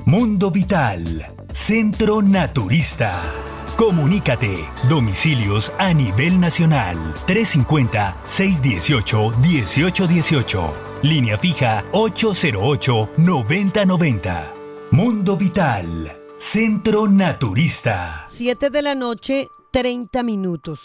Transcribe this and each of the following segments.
Mundo Vital, Centro Naturista. Comunícate, domicilios a nivel nacional, 350-618-1818. Línea fija 808-9090. Mundo Vital, Centro Naturista. 7 de la noche, 30 minutos.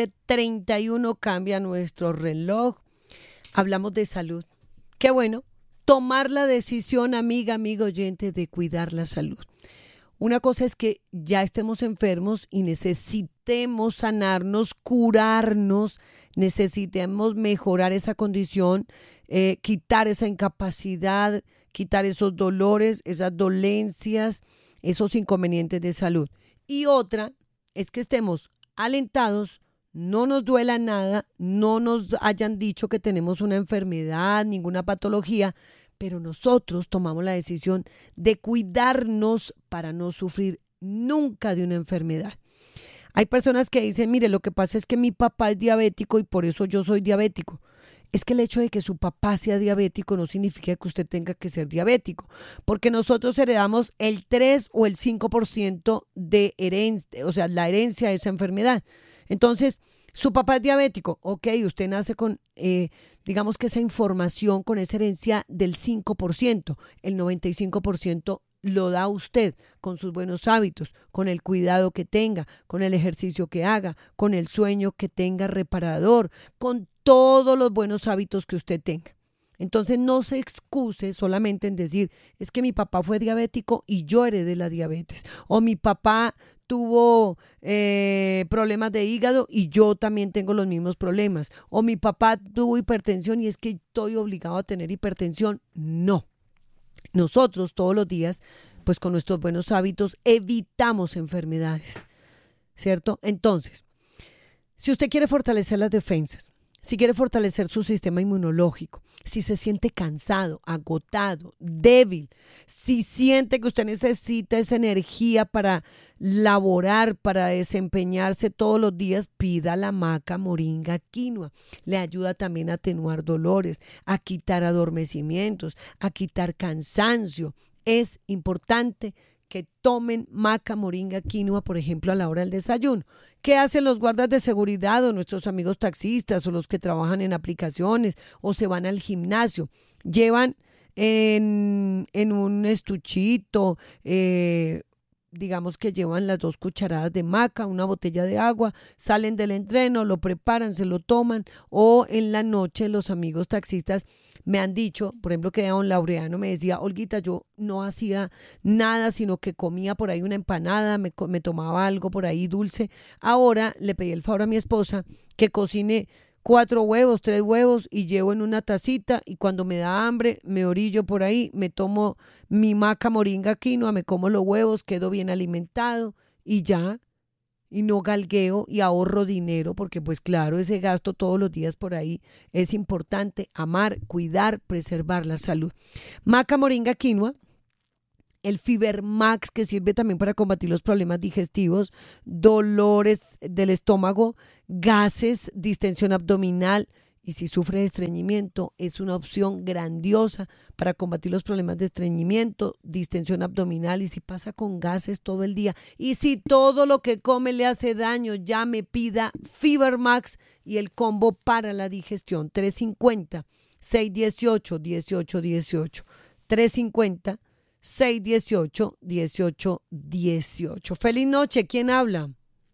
7:31 cambia nuestro reloj. Hablamos de salud. Qué bueno tomar la decisión, amiga, amigo oyente, de cuidar la salud. Una cosa es que ya estemos enfermos y necesitemos sanarnos, curarnos, necesitemos mejorar esa condición, quitar esa incapacidad, quitar esos dolores, esas dolencias, esos inconvenientes de salud. Y otra es que estemos alentados, no nos duela nada, no nos hayan dicho que tenemos una enfermedad, ninguna patología, pero nosotros tomamos la decisión de cuidarnos para no sufrir nunca de una enfermedad. Hay personas que dicen, mire, lo que pasa es que mi papá es diabético y por eso yo soy diabético. Es que el hecho de que su papá sea diabético no significa que usted tenga que ser diabético, porque nosotros heredamos el 3 o el 5% de herencia, o sea, la herencia de esa enfermedad. Entonces, su papá es diabético, ok, usted nace con, digamos que esa información, con esa herencia del 5%, el 95% lo da usted con sus buenos hábitos, con el cuidado que tenga, con el ejercicio que haga, con el sueño que tenga reparador, con todos los buenos hábitos que usted tenga. Entonces no se excuse solamente en decir, es que mi papá fue diabético y yo heredé la diabetes, o mi papá tuvo problemas de hígado y yo también tengo los mismos problemas, o mi papá tuvo hipertensión y es que estoy obligado a tener hipertensión. No. Nosotros todos los días, pues con nuestros buenos hábitos, evitamos enfermedades, ¿cierto? Entonces, si usted quiere fortalecer las defensas, si quiere fortalecer su sistema inmunológico, si se siente cansado, agotado, débil, si siente que usted necesita esa energía para laborar, para desempeñarse todos los días, pida la maca moringa quinoa. Le ayuda también a atenuar dolores, a quitar adormecimientos, a quitar cansancio. Es importante que tomen maca moringa quinoa, por ejemplo, a la hora del desayuno. ¿Qué hacen los guardas de seguridad o nuestros amigos taxistas o los que trabajan en aplicaciones o se van al gimnasio? Llevan en un estuchito, digamos que llevan las 2 cucharadas de maca, una botella de agua, salen del entreno, lo preparan, se lo toman, o en la noche los amigos taxistas me han dicho, por ejemplo, que don Laureano me decía, Olguita, yo no hacía nada, sino que comía por ahí una empanada, me tomaba algo por ahí dulce. Ahora le pedí el favor a mi esposa que cocine 4 huevos, 3 huevos y llevo en una tacita y cuando me da hambre me orillo por ahí, me tomo mi maca moringa quinoa, me como los huevos, quedo bien alimentado y ya. Y no galgueo y ahorro dinero porque pues claro, ese gasto todos los días por ahí es importante. Amar, cuidar, preservar la salud. Maca moringa quinoa, el Fiber Max, que sirve también para combatir los problemas digestivos, dolores del estómago, gases, distensión abdominal. Y si sufre de estreñimiento, es una opción grandiosa para combatir los problemas de estreñimiento, distensión abdominal. Y si pasa con gases todo el día, y si todo lo que come le hace daño, llame, pida Fiber Max y el combo para la digestión. 350-618-1818. 350-618-1818. Feliz noche. ¿Quién habla?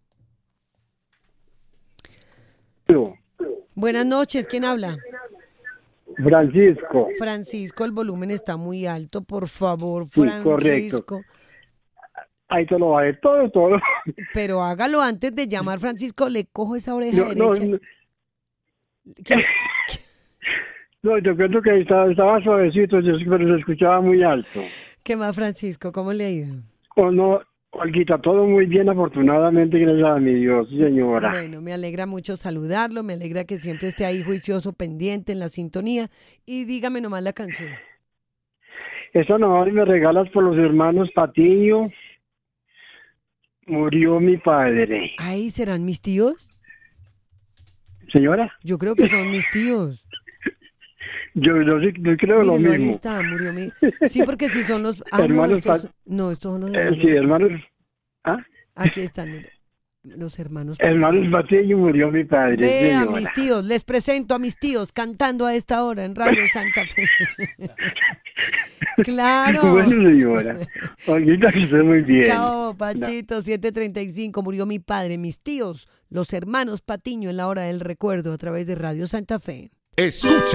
Buenas noches, ¿quién habla? Francisco. Francisco, el volumen está muy alto, por favor, Sí, Francisco. correcto. Ahí te lo bajé todo. Pero hágalo antes de llamar, Francisco, le cojo esa oreja No, derecha. No, yo creo que estaba suavecito, pero se escuchaba muy alto. ¿Qué más, Francisco? ¿Cómo le ha ido? O no, Olguita, todo muy bien, afortunadamente, gracias a mi Dios, señora. Bueno, me alegra mucho saludarlo, me alegra que siempre esté ahí juicioso, pendiente, en la sintonía. Y dígame nomás la canción. Esta nomás me regalas por los hermanos Patiño. Murió mi padre. Ay, ¿serán mis tíos? ¿Señora? Yo creo que son mis tíos. Yo sí yo creo lo Mírenlo, ahí mismo. está, murió mi... Sí, porque si son los... Ah, no, Hermanos, estos son los sí, hermanos. hermanos. ¿Ah? Aquí están, mire, los hermanos. Hermanos Patiño murió mi padre, Ve a señora. mis tíos, les presento a mis tíos cantando a esta hora en Radio Santa Fe. Claro. Bueno, señora. Ahorita que esté muy bien. Chao, Pachito, 7:35, murió mi padre, mis tíos, los hermanos Patiño en la hora del recuerdo a través de Radio Santa Fe. Escucha